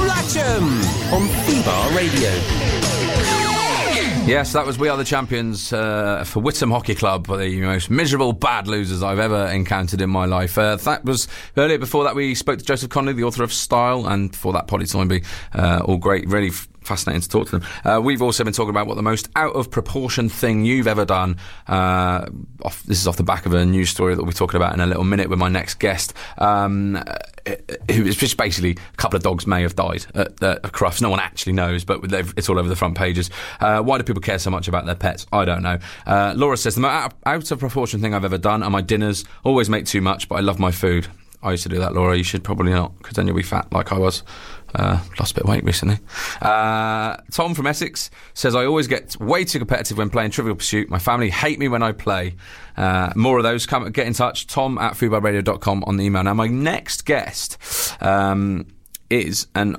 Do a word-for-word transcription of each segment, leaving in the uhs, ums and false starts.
Latcham on Fubar Radio. Yes, that was We Are the Champions uh, for Whittam Hockey Club, the most miserable bad losers I've ever encountered in my life. Uh, that was earlier. Before that, we spoke to Joseph Connolly, the author of Style, and before that, Polly Toynbee. Uh, all great, really f- fascinating to talk to them. Uh, we've also been talking about what the most out of proportion thing you've ever done. Uh, off, this is off the back of a news story that we'll be talking about in a little minute with my next guest. Um, who is just basically a couple of dogs may have died at, at Crufts. No one actually knows, but it's all over the front pages. Uh, why do people care so much about their pets? I don't know. Uh, Laura says, the most out, out of proportion thing I've ever done are my dinners. Always make too much, but I love my food. I used to do that, Laura. You should probably not, because then you'll be fat like I was. Uh, lost a bit of weight recently. Uh, Tom from Essex says, I always get way too competitive when playing Trivial Pursuit. My family hate me when I play. Uh, more of those. Come get in touch. Tom at fubar radio dot com on the email. Now, my next guest um, is, and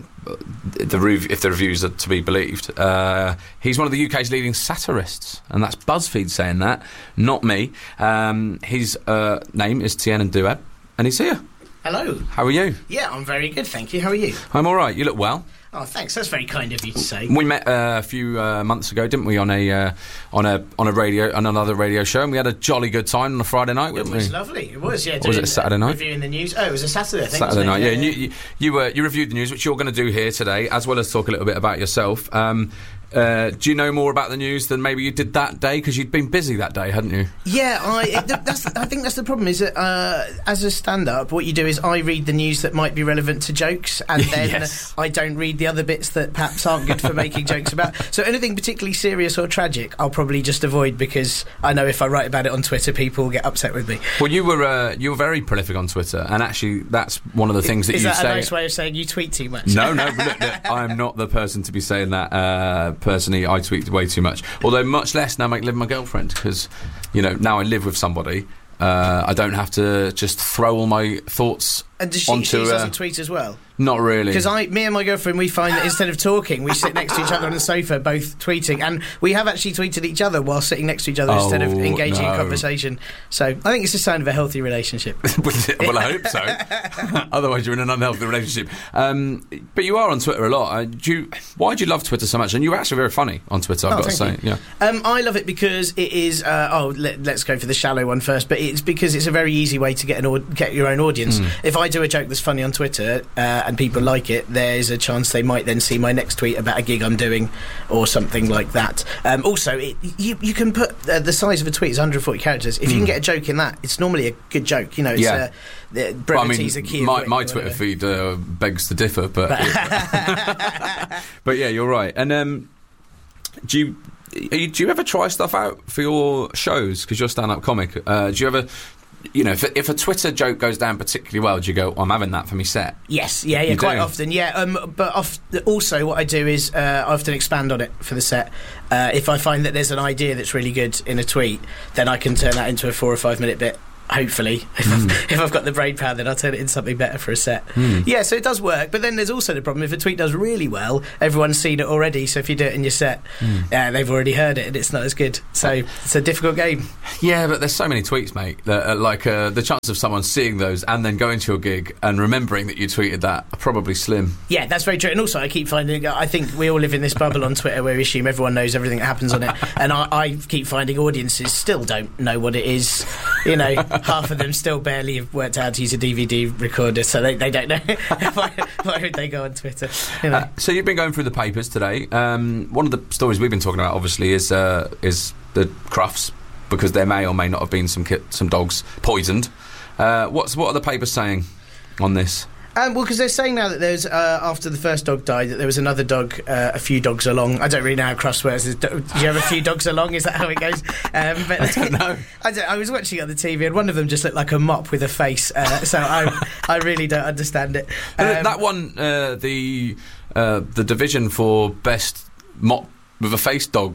the rev- if the reviews are to be believed, uh, he's one of the U K's leading satirists, and that's BuzzFeed saying that, not me. Um, his uh, name is Tiernan Doueb, and he's here. Hello. How are you? Yeah, I'm very good, thank you. How are you? I'm all right. You look well. Oh, thanks. That's very kind of you to say. We met uh, a few uh, months ago, didn't we, on a uh, on a on a radio on another radio show, and we had a jolly good time on a Friday night, didn't we? It was lovely. It was, yeah. Or was it a Saturday night? Reviewing the news. Oh, it was a Saturday. I think, Saturday night, yeah. yeah. And you you you, uh, you reviewed the news, which you're going to do here today, as well as talk a little bit about yourself. Um, Uh, do you know more about the news than maybe you did that day? Because you'd been busy that day, hadn't you? Yeah, I, it, that's, I think that's the problem, is that uh, as a stand-up, what you do is I read the news that might be relevant to jokes, and then yes. I don't read the other bits that perhaps aren't good for making jokes about. So anything particularly serious or tragic, I'll probably just avoid, because I know if I write about it on Twitter, people will get upset with me. Well, you were uh, you were very prolific on Twitter, and actually that's one of the things that is you that say... a nice way of saying you tweet too much? No, no, look, look, I'm not the person to be saying that. Uh, personally, I tweet way too much. Although much less now I live with my girlfriend, because, you know, now I live with somebody. Uh, I don't have to just throw all my thoughts and does she, onto... she doesn't uh, tweet as well? Not really. Because I, me and my girlfriend, we find that instead of talking, we sit next to each other on the sofa, both tweeting, and we have actually tweeted each other while sitting next to each other oh, instead of engaging no. in conversation. So I think it's a sign of a healthy relationship. Well, I hope so. Otherwise, you're in an unhealthy relationship. Um, but you are on Twitter a lot. Uh, do you, why do you love Twitter so much? And you're actually very funny on Twitter, I've oh, got to say. You. Yeah. Um, I love it because it is. Uh, oh, let, let's go for the shallow one first. But it's because it's a very easy way to get an au- get your own audience. Mm. If I do a joke that's funny on Twitter uh, and people like it, there's a chance they might then see my next tweet about a gig I'm doing or something like that. Um, also, it, you you can put uh, the size of a tweet is one hundred forty characters. If mm. you can get a joke in that, it's normally a good joke. You know, it's yeah. uh, the brevity is well, I mean, a key. My, my Twitter feed uh, begs to differ, but but yeah, you're right. And um, do you? Do you ever try stuff out for your shows? Because you're a stand-up comic. Uh, do you ever, you know, if, if a Twitter joke goes down particularly well, do you go, oh, I'm having that for me set? Yes, yeah, yeah, you quite do? often, yeah. Um, but oft- also what I do is uh, I often expand on it for the set. Uh, if I find that there's an idea that's really good in a tweet, then I can turn that into a four or five minute bit. Hopefully, if, mm. I've, if I've got the brain power, then I'll turn it into something better for a set. Mm. Yeah, so it does work. But then there's also the problem, if a tweet does really well, everyone's seen it already, so if you do it in your set, mm. uh, they've already heard it and it's not as good. So it's a difficult game. Yeah, but there's so many tweets, mate, that uh, like uh, the chance of someone seeing those and then going to your gig and remembering that you tweeted that are probably slim. Yeah, that's very true. And also I keep finding, I think we all live in this bubble on Twitter where we assume everyone knows everything that happens on it, and I, I keep finding audiences still don't know what it is. You know, half of them still barely have worked out how to use a D V D recorder, so they, they don't know. why, why would they go on Twitter? You know? uh, so you've been going through the papers today. Um, one of the stories we've been talking about, obviously, is uh, is the Crufts, because there may or may not have been some ki- some dogs poisoned. Uh, what's what are the papers saying on this? Um, well, because they're saying now that there's uh, after the first dog died, that there was another dog, uh, a few dogs along. I don't really know how Crufts works. Do you have a few dogs along? Is that how it goes? Um, but I don't know. I, don't, I was watching on the T V, and one of them just looked like a mop with a face. Uh, so I, I really don't understand it. Um, that one, uh, the uh, the division for best mop with a face dog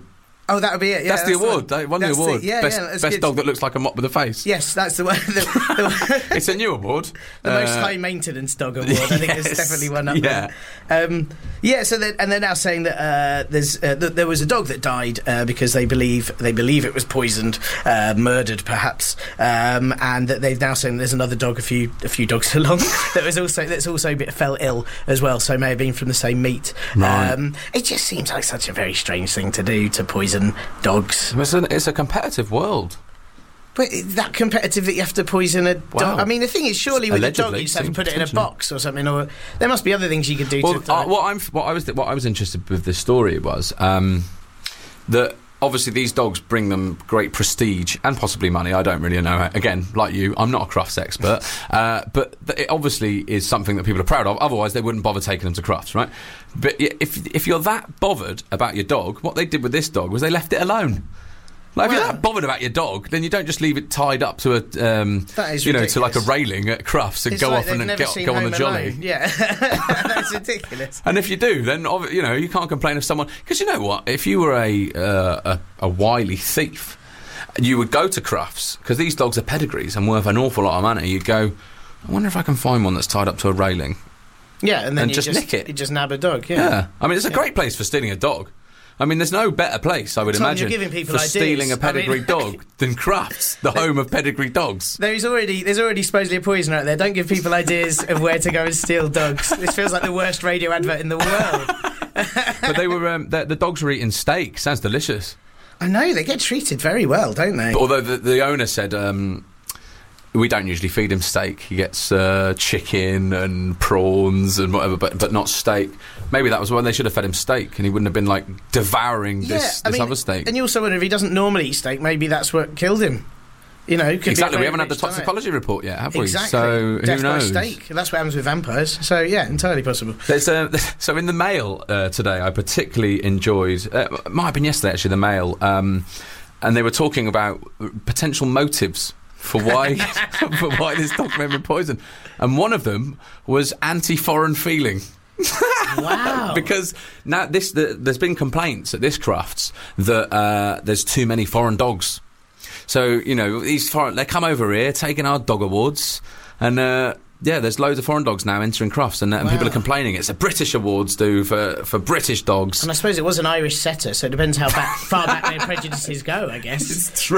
Oh, that would be it. Yeah, that's, that's the award. The, they won the the, award. yeah, best yeah, that's best good. dog that looks like a mop with a face. Yes, that's the one. The, the, it's a new award. The uh, most high maintenance dog award. I think yes, there's definitely one up yeah. there. Um, yeah. So they're, and they're now saying that uh, there's uh, that there was a dog that died uh, because they believe they believe it was poisoned, uh, murdered perhaps, um, and that they've now saying there's another dog a few a few dogs along that was also that's also fell ill as well. So may have been from the same meat. Right. Um, it just seems like such a very strange thing to do, to poison dogs. It's, an, it's a competitive world. But that competitive that you have to poison a dog. Wow. I mean, the thing is, surely with Allegedly, a dog, you just have to put it in a potentially. box or something, or there must be other things you could do. Well, to, uh, what I'm, what I was, what I was interested with this story was um, that obviously these dogs bring them great prestige and possibly money. I don't really know. Again, like you, I'm not a crufts expert, uh, but th- it obviously is something that people are proud of. Otherwise, they wouldn't bother taking them to crufts, right? But if if you're that bothered about your dog, what they did with this dog was they left it alone. Like, if Well, you're that bothered about your dog, then you don't just leave it tied up to a, um, That is you know, to like a ridiculous. railing at Crufts and It's go like off and they've never get, seen go on Home the jolly. Alone. Yeah, that's ridiculous. And if you do, then obvi- you know you can't complain if someone, because you know what, if you were a uh, a, a wily thief, you would go to Crufts because these dogs are pedigrees and worth an awful lot of money. You'd go, I wonder if I can find one that's tied up to a railing. Yeah, and then And you just just, nick it. You just nab a dog. Yeah, Yeah. I mean it's a Yeah. great place for stealing a dog. I mean, there's no better place, I would Tom, imagine, you're giving people for ideas. stealing a I pedigree mean- dog than Crufts, the home of pedigree dogs. There's already there's already supposedly a poisoner out there. Don't give people ideas of where to go and steal dogs. This feels like the worst radio advert in the world. But they were um, the, the dogs were eating steak. Sounds delicious. I know, they get treated very well, don't they? Although the, the owner said, um, we don't usually feed him steak. He gets uh, chicken and prawns and whatever, but but not steak. Maybe that was when they should have fed him steak, and he wouldn't have been like devouring this, yeah, this I mean, other steak. And you also wonder if he doesn't normally eat steak, maybe that's what killed him. You know, could be a Exactly. We very haven't had the rich diet. toxicology report yet, have we? Exactly. So Death who by knows? steak. That's what happens with vampires. So yeah, entirely possible. There's uh, so in the Mail uh, today, I particularly enjoyed. Uh, it might have been yesterday, actually. The Mail, um, and they were talking about potential motives for why for why this dog may have been poisoned, and one of them was anti-foreign feeling. Wow. Because now this the, there's been complaints at this Crufts that uh, there's too many foreign dogs. So you know these foreign they come over here taking our dog awards, and uh, yeah, there's loads of foreign dogs now entering Crufts, and, uh, and Wow. people are complaining. It's a British awards do for for British dogs. And I suppose it was an Irish setter, so it depends how back, far back their prejudices go, I guess. It's true.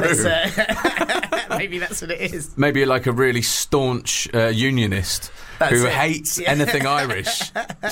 uh, maybe that's what it is. Maybe like a really staunch uh, unionist. That's who it. hates Yeah. anything Irish.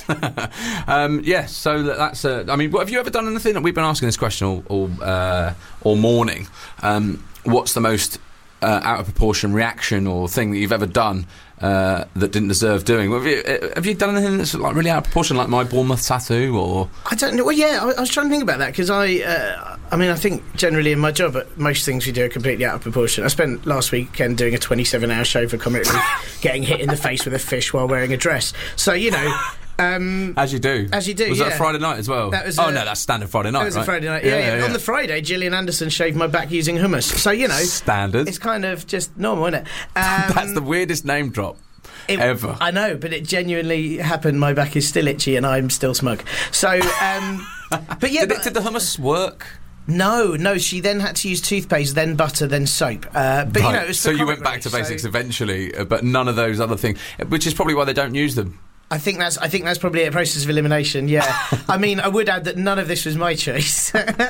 um, yes, so that- that's. Uh, I mean, what, have you ever done anything? We've been asking this question all all, uh, all morning. Um, what's the most uh, out of proportion reaction or thing that you've ever done uh, that didn't deserve doing? Have you, uh, have you done anything that's like really out of proportion, like my Bournemouth tattoo, or? I don't know. Well, yeah, I, I was trying to think about that because I, uh, I mean, I think generally in my job, uh, most things we do are completely out of proportion. I spent last weekend doing a twenty-seven hour show for Comic Relief, getting hit in the face with a fish while wearing a dress. So you know. Um, As you do. As you do, Was that yeah. a Friday night as well? That was, oh, uh, no, that's standard Friday night, It was right? a Friday night. Yeah, yeah. On the Friday, Gillian Anderson shaved my back using hummus. So you know, Standard. it's kind of just normal, isn't it? Um, That's the weirdest name drop it- ever. I know, but it genuinely happened. My back is still itchy, and I'm still smug. So, um, but yeah, did, but, it, did the hummus work? no, no. She then had to use toothpaste, then butter, then soap. Uh, but you know, it was so for you went Comic back to Relief, basics so eventually, uh, but none of those other things, which is probably why they don't use them. I think that's. I think that's probably a process of elimination. Yeah. I mean, I would add that none of this was my choice.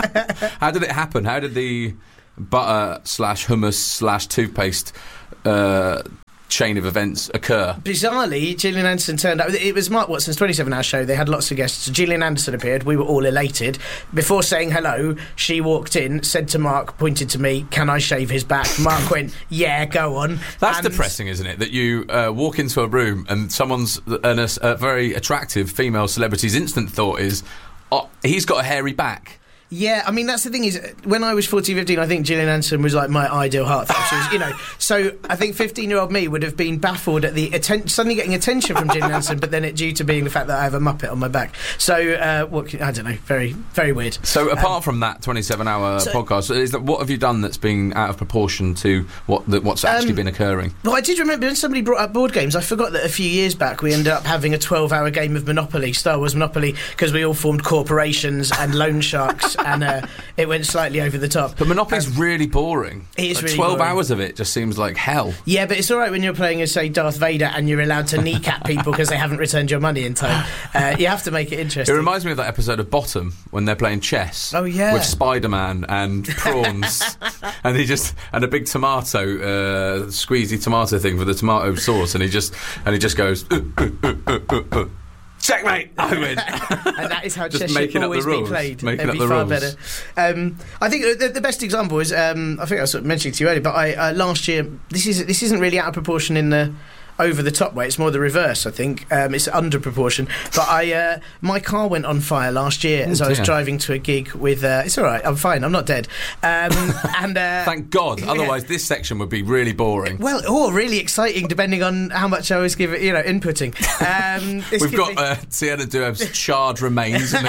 How did it happen? How did the butter slash hummus slash toothpaste uh, chain of events occur? Bizarrely, Gillian Anderson turned up. It was Mark Watson's twenty-seven hour show. They had lots of guests. Gillian Anderson appeared. We were all elated. Before saying hello, she walked in, said to Mark, pointed to me, "Can I shave his back?" Mark went, "Yeah, go on." That's And depressing, isn't it? That you uh, walk into a room and someone's and a, a very attractive female celebrity's instant thought is, "Oh, he's got a hairy back." Yeah, I mean, that's the thing is, when I was fourteen, fifteen, I think Gillian Anderson was like my ideal heartthrob. She was, you know, so I think fifteen-year-old me would have been baffled at the atten- suddenly getting attention from Gillian Anderson, but then it due to being the fact that I have a Muppet on my back. So, uh, what, can- I don't know, very, very weird. So apart from that twenty-seven hour so- podcast, is that what have you done that's been out of proportion to what the, what's actually Um, been occurring? Well, I did remember when somebody brought up board games. I forgot that a few years back we ended up having a twelve hour game of Monopoly, Star Wars Monopoly, because we all formed corporations and loan sharks jokes, and uh, it went slightly over the top. But Monopoly's Um, really boring. It is like really twelve boring. hours of it just seems like hell. Yeah, but it's all right when you're playing as, say, Darth Vader and you're allowed to kneecap people because they haven't returned your money in time. Uh, you have to make it It interesting. reminds me of that episode of Bottom when they're playing chess. Oh, yeah. With Spider-Man and prawns, and he just and a big tomato, uh, squeezy tomato thing for the tomato sauce, and he just and he just goes. Uh, uh, uh, uh, uh, uh. Checkmate! I win. And that is how Just chess should making up the always be rules. played. Making It'd up be the far rules. better. Um, I think the, the best example is um, I think I was sort of mentioning to you earlier, but I uh, last year this is this isn't really out of proportion in the over the top way. It's more the reverse. I think um, it's under proportion. But I uh, my car went on fire last year Oh, as I was dear. driving to a gig with. Uh, it's all right. I'm fine. I'm not dead. Um, and uh, Thank God. yeah. Otherwise, this section would be really boring. Well, or really exciting, depending on how much I was giving, you know, inputting. Um, this We've could got be- uh, Sienna Duev's charred remains in the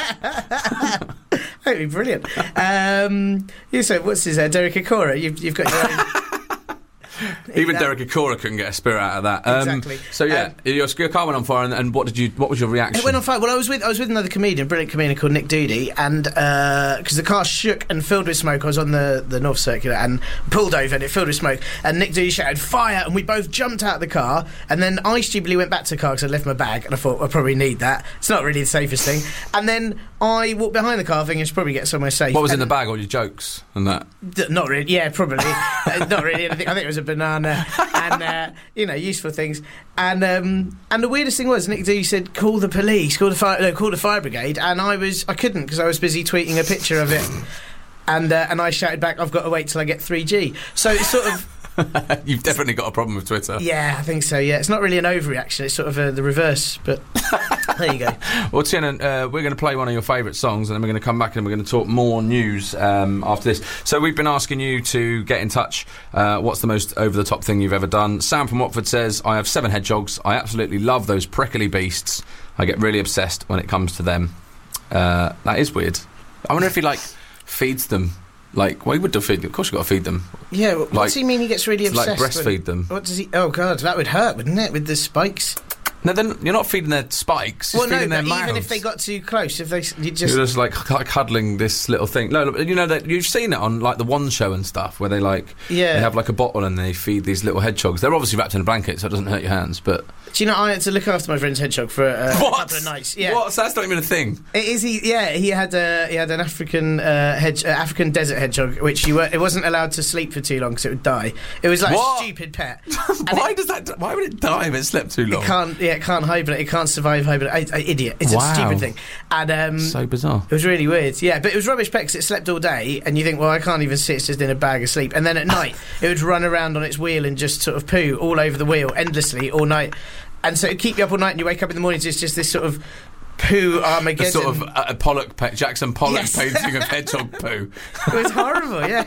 corner. That'd be brilliant. Um, yeah, so what's his uh, Derek Akora? You've, you've got your own. Even that- Derek Akora couldn't get a spirit out of that. Um, Exactly. So yeah, Um, your, your car went on fire, and, and what did you? What was your reaction? It went on fire. Well, I was with I was with another comedian, brilliant comedian called Nick Doody, and because the car shook and filled with smoke, I was on the, the North Circular and pulled over, and it filled with smoke. And Nick Doody shouted "fire!" and we both jumped out of the car. And then I stupidly went back to the car because I left my bag, and I thought I probably need that. It's not really the safest thing. And then I walked behind the car, thinking I should probably get somewhere safe. What was in And- the bag? All your jokes and that. D- not really, yeah, probably. uh, not really anything. I think it was a banana and, uh, you know, useful things. And um, and the weirdest thing was, Nick D said, call the police, call the fire, no, call the fire brigade. And I was, I couldn't because I was busy tweeting a picture of it. And uh, and I shouted back, I've got to wait till I get three G. So it's sort of, You've definitely got a problem with Twitter. yeah, I think so, yeah. It's not really an overreaction, it's sort of uh, the reverse, but there you go. Well, Tiana, uh, we're going to play one of your favourite songs, and then we're going to come back and we're going to talk more news um, after this. So we've been asking you to get in touch. Uh, what's the most over-the-top thing you've ever done? Sam from Watford says, I have seven hedgehogs. I absolutely love those prickly beasts. I get really obsessed when it comes to them. Uh, that is weird. I wonder if he, like, feeds them. Like, well, he would do feed them. Of course you've got to feed them. Yeah, what Like- does he mean he gets really Like, obsessed? breastfeed with- them. What does he... Oh, God, that would hurt, wouldn't it, with the spikes? No, then you're not feeding their spikes. You're Well, no, feeding their but mouths. even if they got too close, if they... You just... You're just like c- cuddling this little thing. No, look, you know that you've seen it on like the One Show and stuff, where they like Yeah. they have like a bottle and they feed these little hedgehogs. They're obviously wrapped in a blanket, so it doesn't hurt your hands. But Do you know, I had to look after my friend's hedgehog for uh, a what? couple of nights. Yeah. What? So that's not even a thing. It is he? Yeah, he had a he had an African uh, hedge, uh, African desert hedgehog, which you were it wasn't allowed to sleep for too long because it would die. It was like What? a stupid pet. why it, does that? Why would it die if it slept too long? It can't. Yeah, it can't hibernate. It can't survive hibernate. I, I, idiot. It's Wow. a stupid thing. And um, So bizarre. it was really weird. Yeah, but it was rubbish pet because it slept all day, and you think, well, I can't even sit. It's just in a bag asleep. And then at night, it would run around on its wheel and just sort of poo all over the wheel endlessly all night. And so it'd keep you up all night, and you wake up in the morning, it's just this sort of poo The Armageddon. sort of uh, Pollock, pa- Jackson Pollock Yes. painting of hedgehog poo. It was horrible, yeah.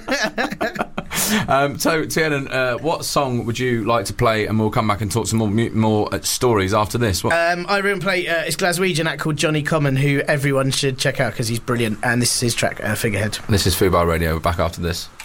Um, so, Tiana, uh, what song would you like to play? And we'll come back and talk some more mu- more uh, stories after this. What? Um, I really play uh, it's Glaswegian act called Johnny Common, who everyone should check out because he's brilliant, and this is his track, uh, Figurehead. This is Fubar Radio. We're back after this.